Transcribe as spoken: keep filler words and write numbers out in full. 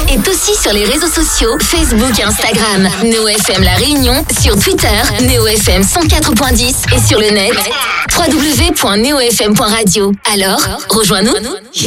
est aussi sur les réseaux sociaux, Facebook et Instagram. Neo F M La Réunion, sur Twitter, Neo F M cent quatre point dix et sur le net, w w w point neo f m point radio. Alors, rejoins-nous.